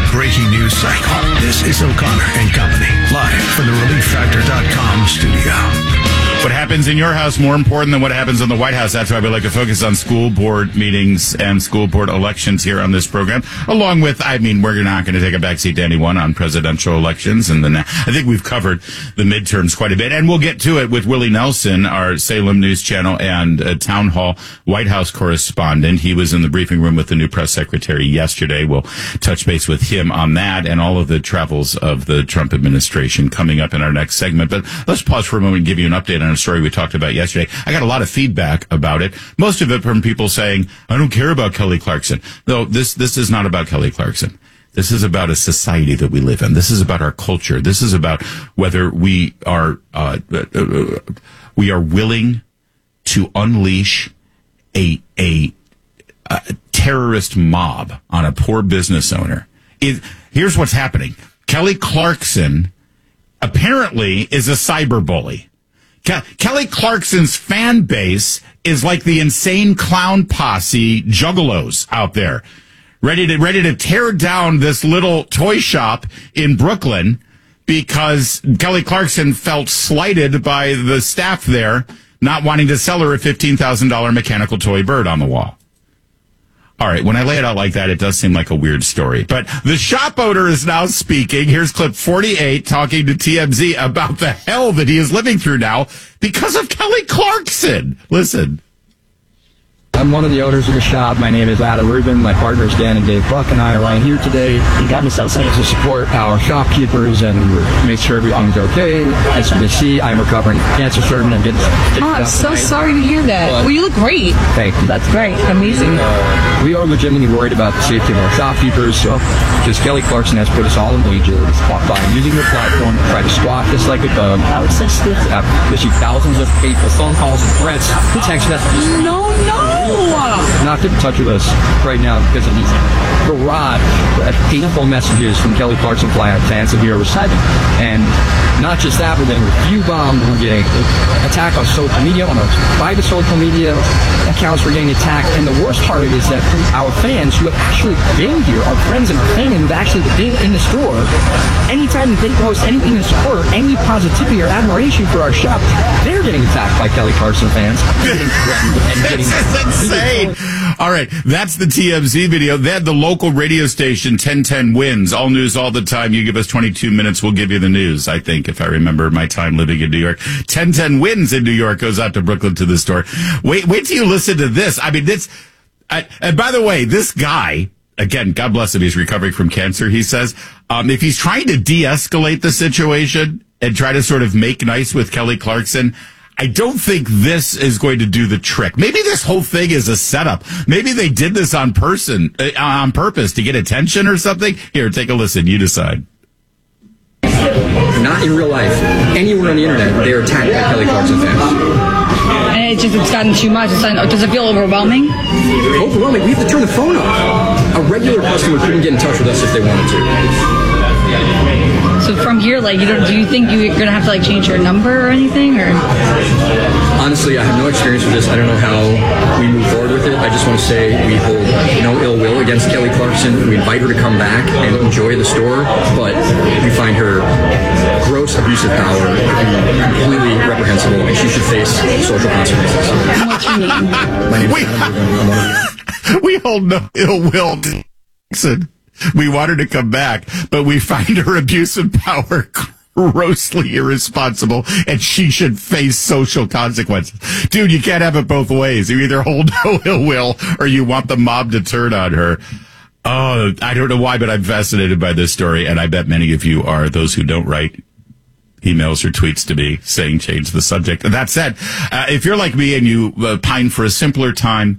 breaking news cycle. This is O'Connor and Company, live from the ReliefFactor.com studio. What happens in your house more important than what happens in the White House. That's why we like to focus on school board meetings and school board elections here on this program. Along with, we're not going to take a backseat to anyone on presidential elections. And then I think we've covered the midterms quite a bit. And we'll get to it with Willie Nelson, our Salem News Channel and Town Hall White House correspondent. He was in the briefing room with the new press secretary yesterday. We'll touch base with him on that and all of the travels of the Trump administration coming up in our next segment. But let's pause for a moment and give you an update on a story we talked about yesterday. I got a lot of feedback about it. Most of it from people saying, I don't care about Kelly Clarkson. No, this is not about Kelly Clarkson. This is about a society that we live in. This is about our culture. This is about whether we are willing to unleash a terrorist mob on a poor business owner. Here's what's happening. Kelly Clarkson apparently is a cyberbully. Kelly Clarkson's fan base is like the insane clown posse juggalos out there, ready to tear down this little toy shop in Brooklyn because Kelly Clarkson felt slighted by the staff there not wanting to sell her a $15,000 mechanical toy bird on the wall. All right, when I lay it out like that, it does seem like a weird story. But the shop owner is now speaking. Here's clip 48 talking to TMZ about the hell that he is living through now because of Kelly Clarkson. Listen. I'm one of the owners of the shop. My name is Adam Rubin. My partners Dan and Dave Buck and I are right here today. You got me so excited to support our shopkeepers and make sure everything's okay. As you can see, I'm recovering from cancer treatment. I'm getting I'm so sorry to hear that. Well, you look great. Thank you. That's great. Amazing. We are legitimately worried about the safety of our shopkeepers. So, because Kelly Clarkson has put us all in danger by using her platform to try to squat us like a dog. I was so stupid. Received thousands of hateful phone calls and threats, text messages. No. Not get in touch with us right now because of these barrage of hateful messages from Kelly Clarkson fans of here reciting. And not just that, but then we're view bombed, we're getting attacked on social media, on our private social media accounts, we're getting attacked. And the worst part of it is that our fans who have actually been here, our friends and our family who have actually been in the store, anytime that they post anything in support, any positivity or admiration for our shop, they're getting attacked by Kelly Clarkson fans. This is insane. All right, that's the TMZ video. They had the local radio station 1010 Wins, all news all the time. You give us 22 minutes, we'll give you the news, I think, if I remember my time living in New York. 1010 Wins in New York goes out to Brooklyn to the store. Wait till you listen to this. And by the way, this guy, again, God bless him, he's recovering from cancer, he says. If he's trying to de-escalate the situation and try to sort of make nice with Kelly Clarkson, I don't think this is going to do the trick. Maybe this whole thing is a setup. Maybe they did this on purpose to get attention or something. Here, take a listen. You decide. Not in real life. Anywhere on the internet, they're attacked by Kelly Clarkson fans. And it's gotten too much. Does it feel overwhelming? Overwhelming. We have to turn the phone off. A regular customer couldn't get in touch with us if they wanted to. So from here, do you think you're going to have to change your number or anything? Or honestly, I have no experience with this. I don't know how we move forward with it. I just want to say we hold no ill will against Kelly Clarkson. We invite her to come back and enjoy the store, but we find her gross abuse of power completely reprehensible, and she should face social consequences. What's your name? My name is Adam. We hold no ill will. We want her to come back, but we find her abuse of power grossly irresponsible, and she should face social consequences. Dude, you can't have it both ways. You either hold no ill will or you want the mob to turn on her. Oh, I don't know why, but I'm fascinated by this story, and I bet many of you are. Those who don't write emails or tweets to me saying change the subject. That said, if you're like me and you pine for a simpler time,